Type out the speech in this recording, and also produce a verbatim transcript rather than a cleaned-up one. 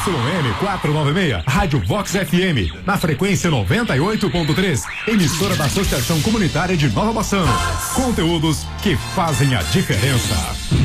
M quatrocentos e noventa e seis, Rádio Vox F M, na frequência noventa e oito ponto três, emissora da Associação Comunitária de Nova Bassano. Conteúdos que fazem a diferença.